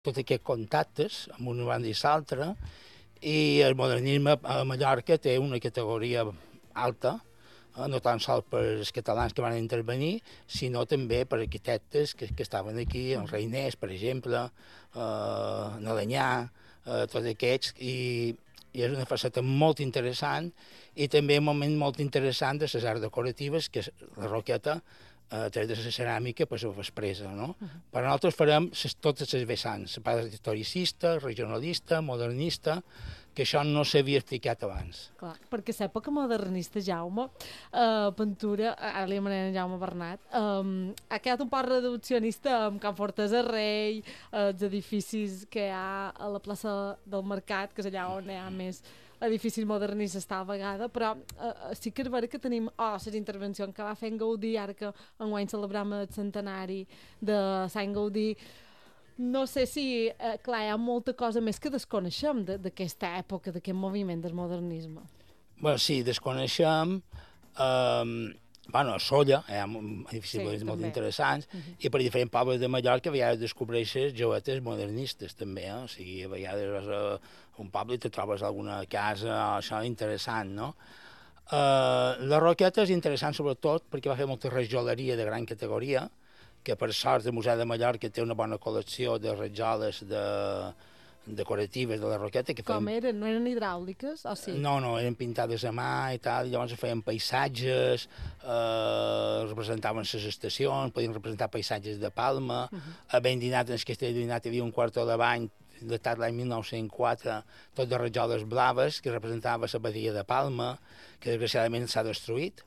tots aquests contactes amb una banda i l'altra, i el modernisme a Mallorca té una categoria alta, no tan sols per els catalans que van intervenir, sinó també per arquitectes que estaven aquí, el Reiners, per exemple, Nalanyà, tots aquests, i és una faceta molt interessant, i també un moment molt interessant de les arts decoratives, que és la roqueta, a través de la ceràmica, pues, ho expressa, no? Però nosaltres farem totes les vessants, la part historicista, regionalista, modernista, que això no s'havia explicat abans. Clar, perquè l'època modernista, Jaume, pintura, ara li anomenem Jaume Bernat, ha quedat un poc reduccionista amb Can Fortesa Rei, els edificis que hi ha a la plaça del Mercat, que és allà on hi ha més edificis modernistes tal vegada, però sí que és vera que tenim les intervencions que va fer en Gaudí, ara que enguany celebrem el centenari de Sant Gaudí. No sé si, clar, hi ha molta cosa més que desconeixem d'aquesta època, d'aquest moviment del modernisme. Bé, sí, desconeixem. Bueno, a Solla hi ha edificis molt interessants, i per diferents pobles de Mallorca a vegades descobreixes joetes modernistes també, o sigui, a vegades vas a un poble i te trobes alguna casa, això interessant, no? La Roqueta és interessant sobretot perquè va fer molta rajoleria de gran categoria, que per sort el Museu de Mallorca té una bona col·lecció de rajoles decoratives de la Roqueta. Com eren? No eren hidràuliques? O sí? No, eren pintades a mà i tal, i llavors feien paisatges, representaven les estacions, podien representar paisatges de Palma. A Vendinat, en el castell de Vendinat, hi havia un quarto de bany datat l'any 1904, tot de rajoles blaves, que representava la badia de Palma, que desgraciadament s'ha destruït.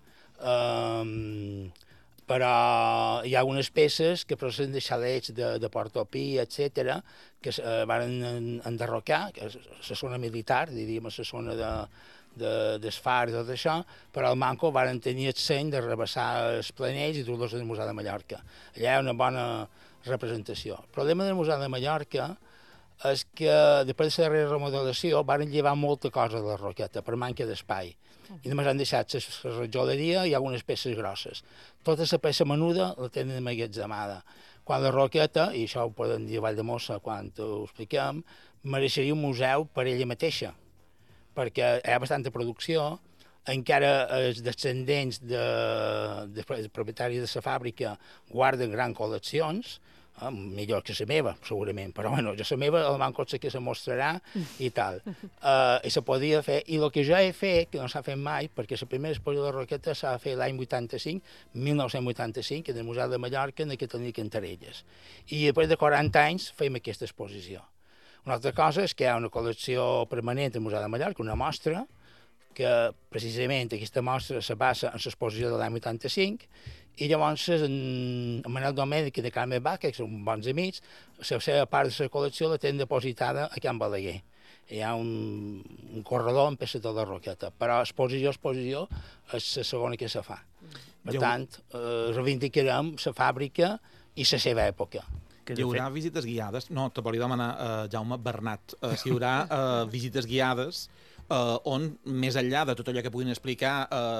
Però hi ha unes peces que proceden de xalets de Portopí, etc., que van enderrocar, que és la zona militar, diríem, la zona del far i tot això, però al Manco van tenir el seny de rebassar els planells i dur-los al Museu de Mallorca. Allà hi ha una bona representació. El problema del Museu de Mallorca és que després de la darrera remodelació van llevar molta cosa de la Roqueta per manca d'espai, i només han deixat la rajoleria i algunes peces grosses. Tota la peça menuda la tenen emmagatzemada. Quan la Roqueta, i això ho poden dir a Valldemossa quan ho expliquem, mereixeria un museu per ella mateixa, perquè hi ha bastanta producció, encara els descendents de propietaris de la fàbrica guarden grans col·leccions, millor que la meva, segurament, però bueno, jo la meva al Manco sé que se mostrarà i tal. I se podia fer, i el que jo he fet, que no s'ha fet mai, perquè la primera exposició de la Roqueta s'ha fet l'any 1985, en el Museu de Mallorca, en aquest amic Cantarelles. I després de 40 anys fem aquesta exposició. Una altra cosa és que hi ha una col·lecció permanent al Museu de Mallorca, una mostra, que precisament aquesta mostra se basa en l'exposició de l'any 85, i llavors en Manel Domènech i de Carme Baca, que són bons amics, la seva part de la col·lecció la tenen depositada a Can Balaguer. Hi ha un corredor amb peces de la Roqueta, però exposició és la segona que se fa. Per tant, reivindicarem la fàbrica i la seva època. Hi haurà visites guiades? No, te volia demanar, Jaume Bernat, si hi haurà visites guiades on, més enllà de tot allò que puguin explicar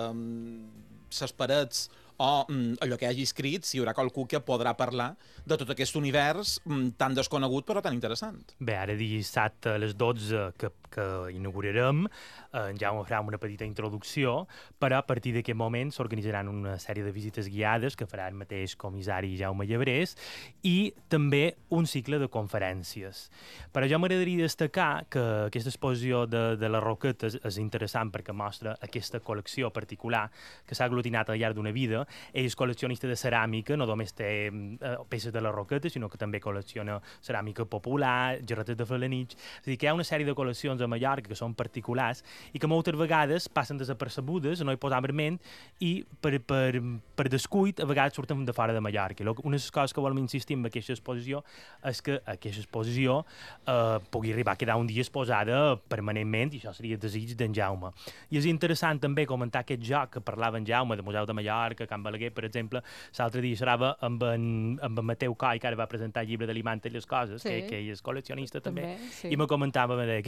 les parets o allò que hagi escrit, si hi haurà qualcú que podrà parlar de tot aquest univers tan desconegut però tan interessant. Bé, ara dissabte a les 12 que inaugurarem, en Jaume farà una petita introducció, però a partir d'aquest moment s'organitzaran una sèrie de visites guiades que farà el mateix comissari Jaume Llebrés i també un cicle de conferències. Però jo m'agradaria destacar que aquesta exposició de la Roqueta és interessant perquè mostra aquesta col·lecció particular que s'ha aglutinat al llarg d'una vida. Ell és col·leccionista de ceràmica, no només té peces de la Roqueta, sinó que també col·lecciona ceràmica popular, jarretes de Felanitx. És a dir, que hi ha una sèrie de col·leccions a Mallorca que són particulars i que moltes vegades passen desapercebudes, no hi posam vermell, i per descuit a vegades surten de fora de Mallorca. Una de les coses que volem insistir en aquesta exposició és que aquesta exposició pugui arribar a quedar un dia exposada permanentment, i això seria el desig d'en Jaume. I és interessant també comentar aquest joc que parlava en Jaume, del Museu de Mallorca, Can Balaguer, per exemple. L'altre dia xerrava amb en Mateu Coll, que ara va presentar el llibre d'Alimanta i les coses, que ell és col·leccionista també, i me comentava que aquesta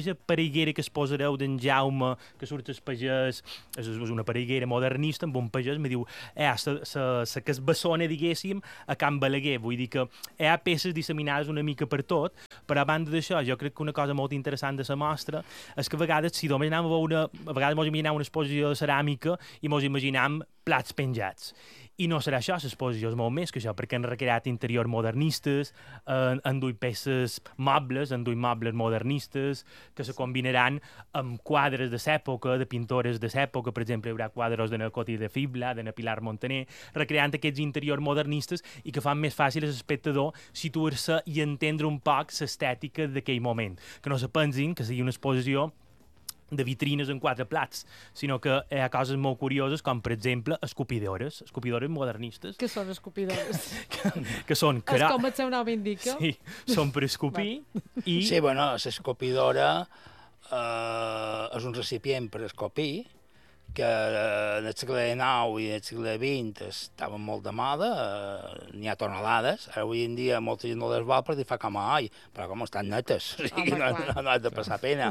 mateixa pareiguera que es posareu d'en Jaume, que surt el pagès, és una pareiguera modernista, amb un pagès, me diu, la que es bessona, diguéssim, a Can Balaguer. Vull dir que hi ha peces disseminades una mica per tot, però a banda d'això, jo crec que una cosa molt interessant de la mostra és que a vegades, si només anem a veure, a vegades mos imaginem una exposició de ceràmica i mos imaginem plats penjats. I no serà això, l'exposició és molt més que això, perquè han recreat interiors modernistes, han duit peces mobles, han duit mobles modernistes, que se combinaran amb quadres de l'època, de pintores de l'època, per exemple, hi haurà quadres de Coti de Fibla, de Pilar Montaner, recreant aquests interiors modernistes i que fan més fàcil a l'espectador situar-se i entendre un poc l'estètica d'aquell moment. Que no se pensin que sigui una exposició de vitrines en 4 plats, sinó que hi ha coses molt curioses, com per exemple escopidores modernistes. Que són escopidores? que són... És com el seu nom indica. Sí, són per escopir i... Sí, bueno, l'escopidora és un recipient per escopir, que en el segle XIX i en el segle XX estaven molt de moda, n'hi ha tonelades, ara avui en dia molta gent no les vol perquè fa com a oi, però com estan netes, o sigui, no has de passar pena.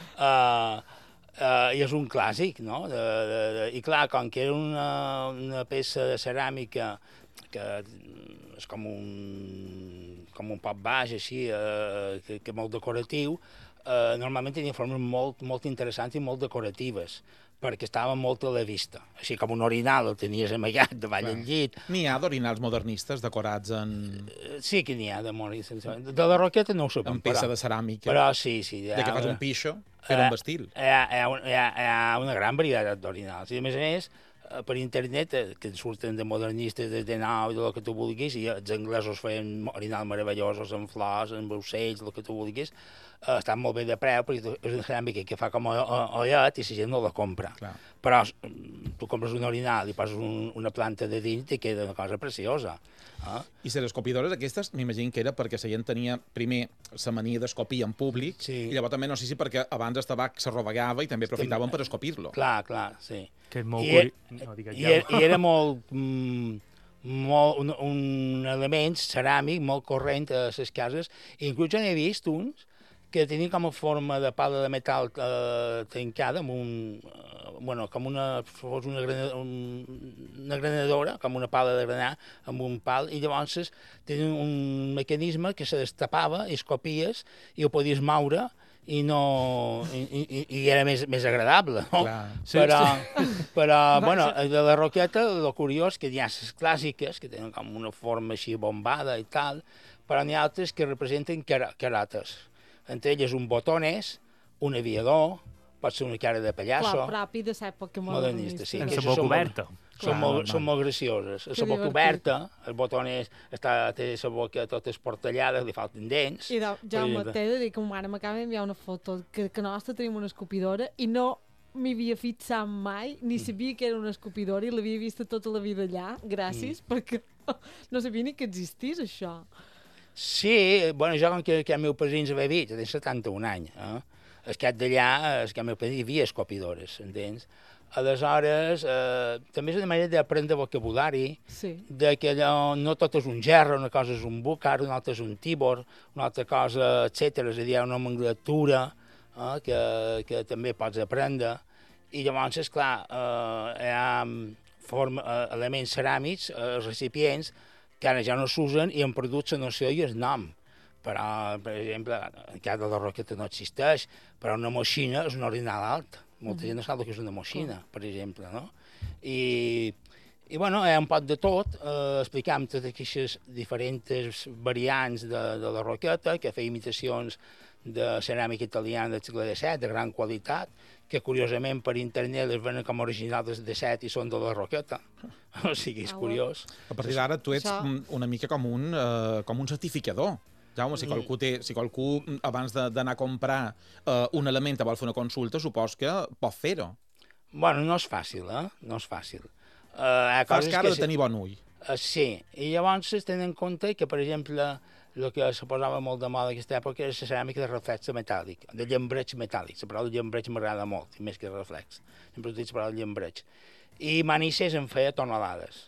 I és un clàssic, no? I clar, com que era una peça de ceràmica que és com un poc baix, així, que molt decoratiu, normalment tenia formes molt interessants i molt decoratives, perquè estaven molt a la vista. Així com un orinal el tenies amagat davall del llit. N'hi ha d'orinals modernistes decorats en... Sí que n'hi ha de modernistes. De la Roqueta no ho sabem, en peça de ceràmica. Però sí. De que fas un pixo, fer un vestil. Hi ha una gran varietat d'orinals. I a més, per internet, que surten de modernistes des de nou i del que tu vulguis, i els anglesos feien orinals meravellosos amb flors, amb ocells, el que tu vulguis, estan molt bé de preu, perquè és una ceràmica que fa com ollet i la gent no la compra. Clar. Però tu compres un orinal i poses una planta de dins i queda una cosa preciosa. I les escopidores aquestes, m'imagino que era perquè la gent tenia, primer, la mania d'escopir en públic, i llavors també, no sé si perquè abans el tabac se rovegava i també aprofitaven per escopir-lo. Clar, sí. Que és molt I era un element ceràmic molt corrent a les cases, i inclús jo n'he vist uns que tenien com a forma de pala de metal tancada amb com una granadora, com una pala de granar, amb un pal, i llavors tenien un mecanisme que se destapava i escopies i ho podies moure i era més agradable, no? Però, bueno, de la Roqueta, el curiós que hi ha les clàssiques, que tenen com una forma així bombada i tal, però n'hi ha altres que representen carotes. Entre elles un botones, un aviador, pot ser una cara de pallasso... Clar, propi de l'època modernista. Sí, en la boca oberta. Són molt gracioses. La boca oberta, el botones té la boca tota esportellada, li falten dents... I Jaume, t'he de dir que ma mare m'acaba d'enviar una foto que nostra tenim una escopidora i no m'hi havia fixat mai, ni sabia que era una escopidora i l'havia vista tota la vida allà, gràcies, perquè no sabia ni que existís això. Sí, bueno, jo com que el meu pare ens havia vist, té 71 anys, el cap d'allà, el meu pare hi havia escopidores, entens? Aleshores, també és una manera d'aprendre vocabulari, de que no tot és un gerro, una cosa és un búcar, una altra és un tíbor, una altra cosa, etc. És a dir, hi ha una nomenclatura que també pots aprendre, i llavors, esclar, hi ha elements ceràmics, recipients, que ara ja no s'usen i han perdut la noció i el nom. Però, per exemple, en cas de la Roqueta no existeix, però una moixina és un orinal alt. Molta gent no sap el que és una moixina, per exemple, no? I bueno, hi ha un poc de tot, explicam totes aquestes diferents variants de la Roqueta, que feia imitacions de ceràmica italiana del segle XVII, de gran qualitat, que curiosament per internet les venen com originals del XVII i són de la Roqueta. O sigui, és curiós. A partir d'ara tu ets una mica com un certificador. Jaume, si qualcú abans d'anar a comprar un element vol fer una consulta, supos que pot fer-ho. Bueno, no és fàcil, No és fàcil. Fas cara de tenir bon ull. Sí, i llavors tenen en compte que, per exemple, el que se posava molt de moda en aquesta època és la ceràmica de reflex metàl·lic, de llambreig metàl·lic. La paraula llambreig m'agrada molt, més que reflex. Sempre utilitzo la paraula llambreig. I Manises en feia tonelades,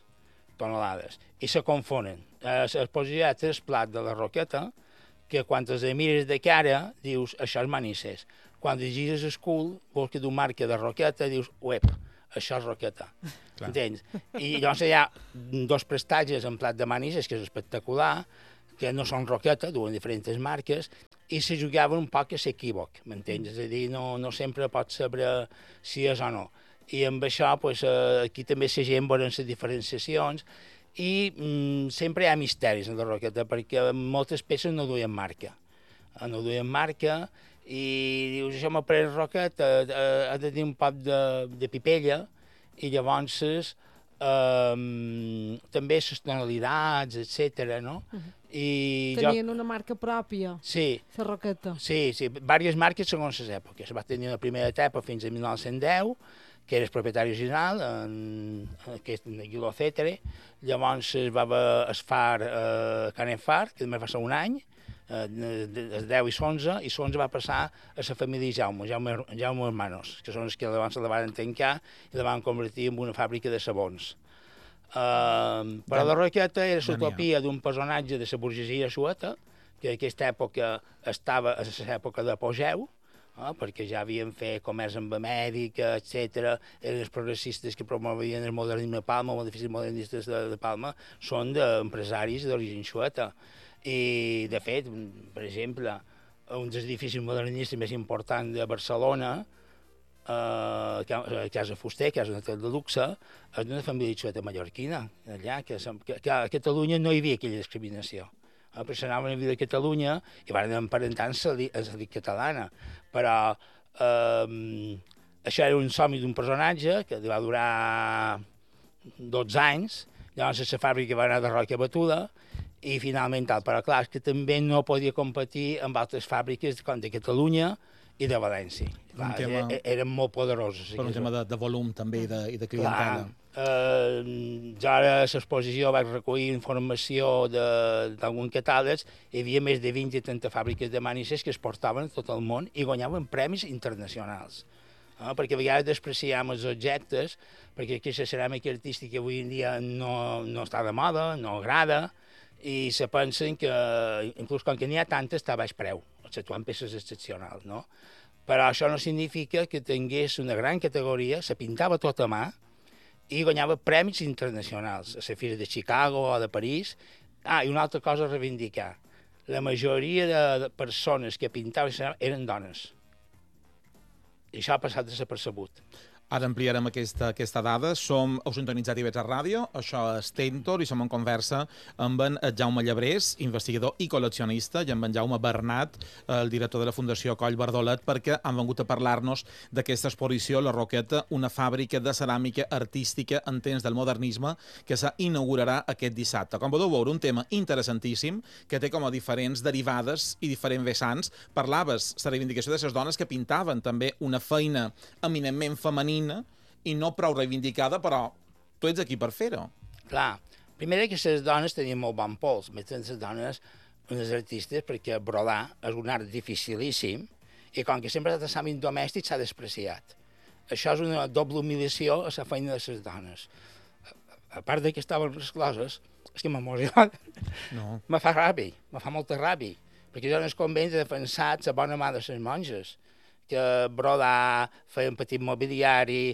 i se confonen. Es posa tres plats de la Roqueta, que quan els mires de cara dius, això és Manises. quan llegis el cul, vols que tu marca de roqueta, dius, uep, això és roqueta. Entens? I llavors hi ha 2 prestatges en plat de manises, que és espectacular, que no són roqueta, duen diferents marques, i se jugaven un poc a s'equívoc, m'entens? És a dir, no sempre pots saber si és o no. I amb això, pues, aquí també la gent veuen les diferenciacions, i sempre hi ha misteris en la roqueta, perquè moltes peces no duien marca. No duien marca, i dius, això m'ha pres roqueta, ha de tenir un poc de pipella, i llavors també les tonalitats, etc. No? Tenien una marca pròpia, la roqueta. Sí, diverses marques segons les èpoques. Va tenir una primera etapa fins a 1910, que era el propietari original, aquest Guido Cetere. Llavors va haver el far Canet Far, que només va ser un any, el 10 i l'11, i l'11 va passar a la família Jaume Hermanos, que són els que llavors la van tancar i la van convertir en una fàbrica de sabons. Però la roqueta era l'utopia d'un personatge de la burgesia sueta, que en aquesta època estava a l'època d'apogeu, perquè ja havien fet comerç amb Amèrica, etc. Eren els progressistes que promovien el modernisme a Palma, els edificis modernistes de Palma són d'empresaris d'origen sueta. I, de fet, per exemple, un dels edificis modernistes més importants de Barcelona, Casa Fuster, que és un hotel de luxe, és d'una família sueta mallorquina, allà, que a Catalunya no hi havia aquella discriminació. Però s'anaven a viure a Catalunya i van emparentar amb la catalana. Però això era un somni d'un personatge que va durar 12 anys, llavors la fàbrica va anar de roca batuda i finalment tal. Però clar, és que també no podia competir amb altres fàbriques de Catalunya i de València. Clar, eren molt poderosos. Per un tema de volum també i de clientela. Jo ara a l'exposició vaig recollir informació d'alguns catàlegs, hi havia més de 20 i 30 fàbriques de manises que es portaven a tot el món i guanyaven premis internacionals. Perquè a vegades despreciem els objectes, perquè aquesta ceràmica artística avui en dia no està de moda, no agrada, i se pensen que, inclús com que n'hi ha tantes, està a baix preu, exceptuant peces excepcionals, no? Però això no significa que tingués una gran categoria, se pintava tot a mà, i guanyava premis internacionals, a la Fira de Chicago o de París. I una altra cosa a reivindicar. La majoria de persones que pintaven eren dones. I això ha passat desapercebut. Ara ampliarem aquesta dada. Som a sintonitzat IB3 Ràdio, això és Tentor, i som en conversa amb en Jaume Llebrés, investigador i col·leccionista, i amb en Jaume Bernat, el director de la Fundació Coll Bardolet, perquè han vengut a parlar-nos d'aquesta exposició, La Roqueta, una fàbrica de ceràmica artística en temps del modernisme, que s'inaugurarà aquest dissabte. Com podeu veure, un tema interessantíssim, que té com a diferents derivades i diferents vessants. Parlaves la reivindicació de les dones que pintaven també una feina eminentment femenina i no prou reivindicada, però tu ets aquí per fer-ho. Clar, primer que les dones tenien molt bon pols, més les dones, unes artistes, perquè brodar és un art dificilíssim i com que sempre ha estat l'àmbit domèstic s'ha despreciat. Això és una doble humiliació a la feina de les dones. A part que estaven excloses, és que m'emociona. No. Me fa ràbia, me fa molta ràbia, perquè jo en els convents he defensat la bona mà de les monges, que brodar, feien petit mobiliari,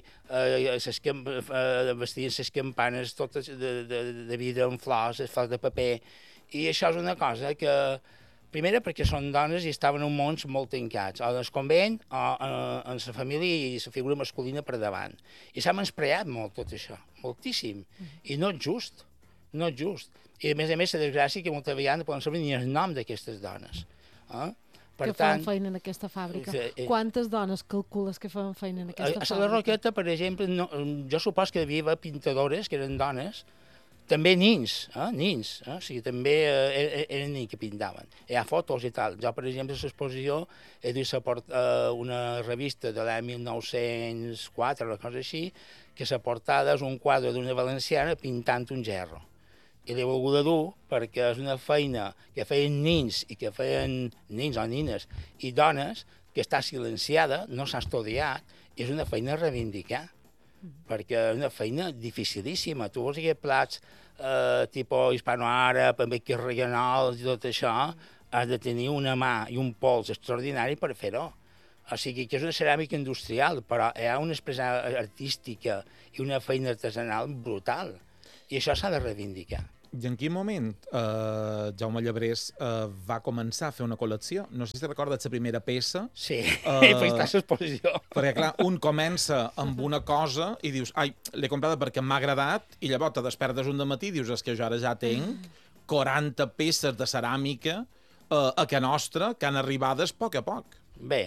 vestien les campanes totes de vidre amb flors, flors de paper, i això és una cosa que, primera perquè són dones i estaven en mons molt tancats, o en el convent o en la família i la figura masculina per davant. I s'ha menyspreat molt tot això, moltíssim, i no és just, no és just. I a més, la desgràcia que moltes vegades no poden saber ni el nom d'aquestes dones. Que fan feina en aquesta fàbrica. Quantes dones calcules que fan feina en aquesta fàbrica? A la Roqueta, per exemple, jo supos que hi havia pintadores, que eren dones, també nins, o sigui, també eren nins que pintaven. Hi ha fotos i tal. Jo, per exemple, a l'exposició he dut una revista de l'any 1904, una cosa així, que la portada és un quadre d'una valenciana pintant un gerro. I l'he volgut dur perquè és una feina que feien nins i que feien nins o nines i dones que està silenciada, no s'ha estudiat, i és una feina a reivindicar, perquè és una feina dificilíssima. Tu vols que plats tipus hispano-àrab, amb equips regionals i tot això, has de tenir una mà i un pols extraordinari per fer-ho. O sigui que és una ceràmica industrial, però hi ha una expressió artística i una feina artesanal brutal. I això s'ha de reivindicar. I en quin moment Jaume Llebrés va començar a fer una col·lecció? No sé si recordes la primera peça. Sí, he fet l'exposició. Perquè, clar, un comença amb una cosa i dius, ai, l'he comprada perquè m'ha agradat, i llavors te despertes un dematí i dius, és que jo ara ja tenc 40 peces de ceràmica a Can Nostra que han arribades a poc a poc. Bé,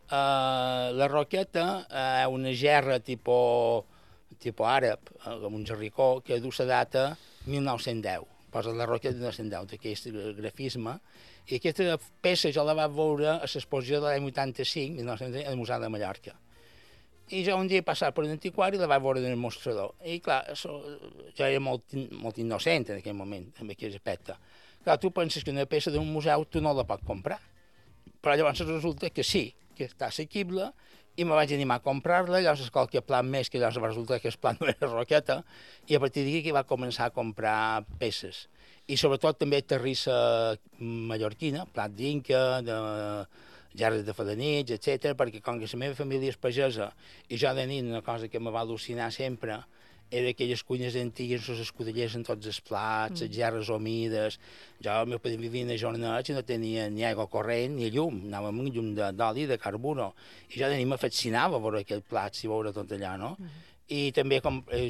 la roqueta és una gerra tipus àrab, com un jerricó, que du la data 1910. Posa la roqueta de 1910, d'aquest grafisme. I aquesta peça jo la vaig veure a l'exposició de l'any 85, 1910, al Museu de Mallorca. I jo un dia he passat per un antiquari i la vaig veure en el mostrador. I clar, jo era molt innocent en aquell moment, en aquell aspecte. Clar, tu penses que una peça d'un museu tu no la pots comprar. Però llavors resulta que sí, que està assequible, i me vaig animar a comprar-la, llavors qualque plat més, que llavors va resultar que el plat no era roqueta, i a partir d'aquí va començar a comprar peces. I sobretot també terrissa mallorquina, plat d'inca, de gerres de falanits, etc. perquè com que la meva família és pagesa, i jo de nit una cosa que me va al·lucinar sempre era aquelles cuines antigues, els escudellers en tots els plats, les gerres humides. Jo, el meu pare vivia en jornats i no tenia ni aigua corrent ni llum, anàvem amb llum d'oli, de carburo. I jo de nit me fascinava veure aquells plats i veure tot allà, no? I també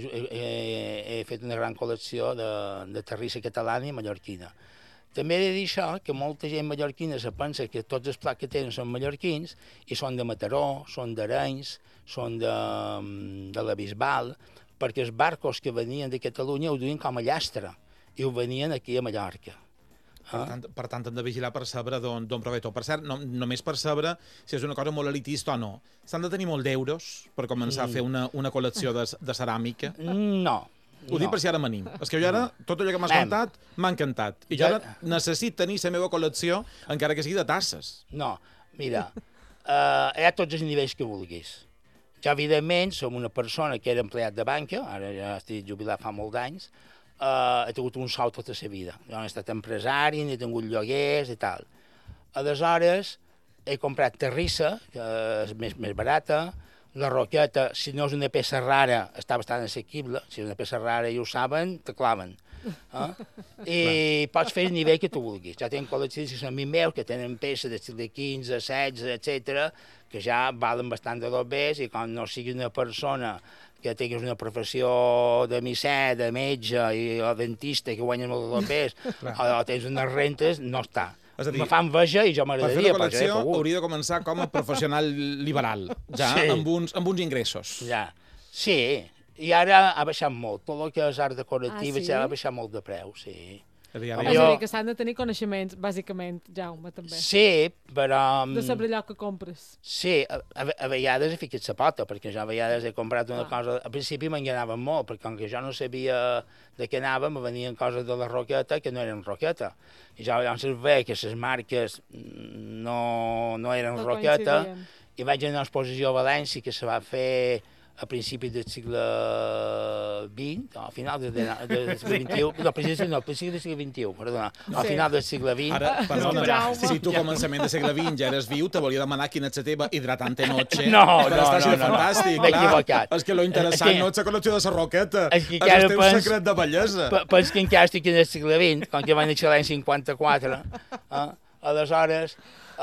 he fet una gran col·lecció de terrissa catalana i mallorquina. També he de dir això, que molta gent mallorquina se pensa que tots els plats que tenen són mallorquins i són de Mataró, són d'Arenys, són de la Bisbal, perquè els barcos que venien de Catalunya ho duien com a llastre i ho venien aquí a Mallorca. Per tant, hem de vigilar per saber d'on prové tot. Per cert, només per saber si és una cosa molt elitista o no. S'han de tenir molt d'euros per començar a fer una col·lecció de ceràmica? No. Ho dic per si ara m'anim. És que jo ara, tot allò que m'has contat, m'ha encantat. I jo ara necessito tenir la meva col·lecció, encara que sigui de tasses. No, mira, hi ha tots els nivells que vulguis. Jo, evidentment, som una persona que era empleat de banca, ara ja estic jubilat fa molts anys, he tingut un sou tota la vida. Jo no he estat empresari, ni he tingut lloguers i tal. Aleshores, he comprat terrissa, que és més barata, la roqueta, si no és una peça rara, està bastant assequible, si és una peça rara i ho saben, te claven. I pots fer el nivell que tu vulguis. Ja tenen col·leccions que són meus, que tenen peces de segle XV, XVI, etc., que ja valen bastant de dobbers, i quan no sigui una persona que tinguis una professió de misser, de metge o dentista, que guanyes molt de dobbers, o tens unes rentes, no està. Me fa enveja i jo m'agradaria. Per fer la col·lecció hauria de començar com a professional liberal, ja, amb uns ingressos. Ja, sí. I ara ha baixat molt. Tot el que és art decoratiu ja ha baixat molt de preu, sí. És a dir, que s'han de tenir coneixements, bàsicament, Jaume, també. Sí, però... De saber allò que compres. Sí, a vegades he ficat la pota, perquè jo a vegades he comprat una cosa... Al principi m'enganaven molt, perquè com que jo no sabia de què anava, me venien coses de la roqueta que no eren roqueta. I jo llavors veia que les marques no eren roqueta, i vaig anar a una exposició a València que se va fer a principis del segle XX, no, a final del segle XXI, no, a principis del segle XXI, perdona, al final del segle XX... Ara, perdona, si tu començament del segle XX ja eres viu, te volia demanar quina és la teva hidratante noche. No, fantàstic, m'he equivocat. És que lo interessant no és la col·lecció de la roqueta, és el teu secret de bellesa. Pens que encara estic en el segle XX, com que va néixer l'any 54, aleshores...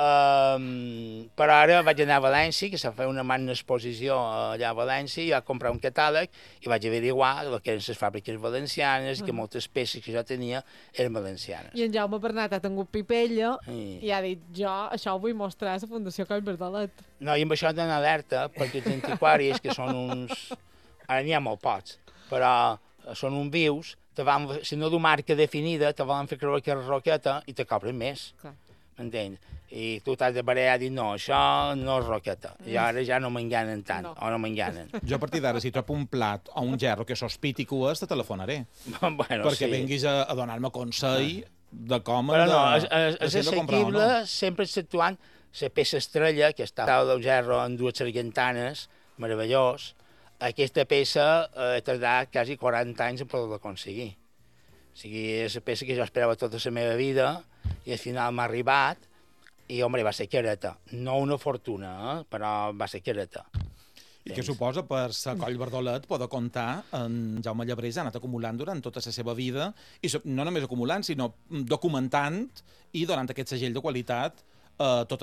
però ara vaig anar a València, que s'ha fet una magna exposició allà a València, i vaig comprar un catàleg i vaig averiguar el que eren les fàbriques valencianes, que moltes peces que jo tenia eren valencianes. I en Jaume Bernat ha tingut pipella i ha dit, jo això ho vull mostrar a la Fundació Coll Verdalet. No, i amb això d'anar alerta, perquè els antiquaris, que són uns... Ara n'hi ha molt pocs, però són uns vius, si no du marca definida, te volen fer creure que és roqueta i te cobren més. M'entens? I tu t'has de barallar i dir, no, això no és roqueta. I ara ja no m'enganen tant, o no m'enganen. Jo a partir d'ara, si trobo un plat o un gerro que sospiti que ho és, te telefonaré. Bueno, perquè vinguis a donar-me consell de com... Però no, és assequible, sempre exceptuant la peça estrella, que està del gerro en dues sargentanes, meravellós. Aquesta peça he tardat quasi 40 anys en poder-la aconseguir. O sigui, és la peça que jo esperava tota la meva vida i al final m'ha arribat. i, home, va ser careta. No una fortuna, però va ser careta. I què suposa per sa Coll Verdolet poder comptar en Jaume Llebrés ha anat acumulant durant tota la seva vida, i no només acumulant, sinó documentant i donant aquest segell de qualitat tota